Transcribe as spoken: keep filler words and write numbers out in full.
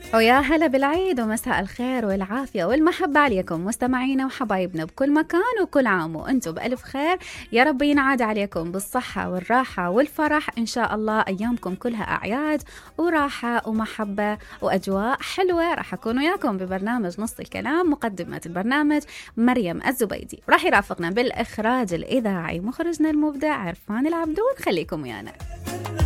ويا هلا بالعيد ومساء الخير والعافية والمحبة عليكم مستمعينا وحبايبنا بكل مكان، وكل عام وانتم بألف خير. يا رب ينعاد عليكم بالصحة والراحة والفرح إن شاء الله. أيامكم كلها أعياد وراحة ومحبة وأجواء حلوة. راح أكون وياكم ببرنامج نص الكلام. مقدمة البرنامج مريم الزبيدي، راح يرافقنا بالإخراج الإذاعي مخرجنا المبدع عرفان العبدون. خليكم ويانا.